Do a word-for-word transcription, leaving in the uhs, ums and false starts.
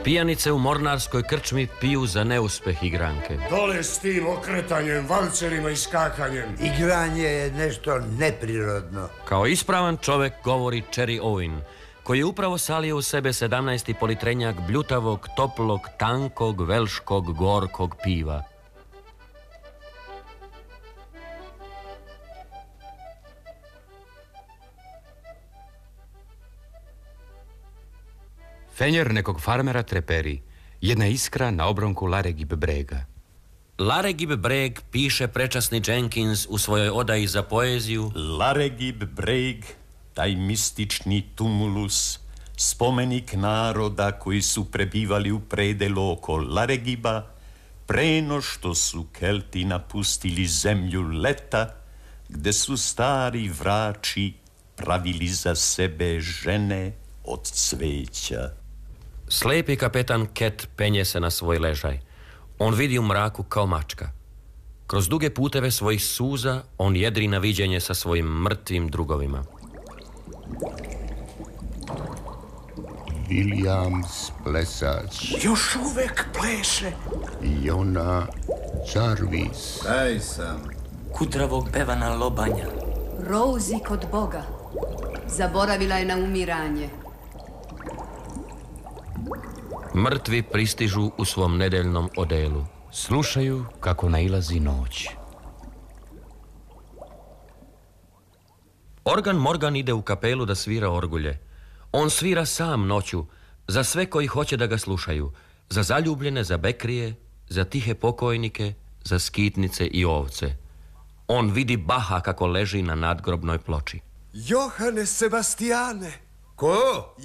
Pijanice u mornarskoj krčmi piju za neuspeh igranke. Dole s tim okretanjem, valcerima i skakanjem. Igranje je nešto neprirodno. Kao ispravan čovek govori Cherry Owen, koji je upravo salio u sebe sedamnaesti politrenjak bljutavog, toplog, tankog, velškog, gorkog piva. Fenjer nekog farmera treperi, jedna iskra na obronku Laregib brega. Laregib breg piše prečasni Jenkins u svojoj odaji za poeziju. Laregib breg, taj mistični tumulus, spomenik naroda koji su prebivali u predelu oko Laregiba, preno što su Kelti napustili zemlju leta, gde su stari vrači pravili za sebe žene od cveća. Slepi kapetan Cat penje se na svoj ležaj. On vidi u mraku kao mačka. Kroz duge puteve svojih suza on jedri na viđenje sa svojim mrtvim drugovima. Williams plesač. Još uvek pleše. I ona Jarvis. Taj sam. Kudravog bevana lobanja. Rosie kod Boga. Zaboravila je na umiranje. Mrtvi pristižu u svom nedeljnom odelu. Slušaju kako nailazi noć. Organ Morgan ide u kapelu da svira orgulje. On svira sam noću, za sve koji hoće da ga slušaju. Za zaljubljene, za bekrije, za tihe pokojnike, za skitnice i ovce. On vidi Baha kako leži na nadgrobnoj ploči. Johane Sebastijane. Ko?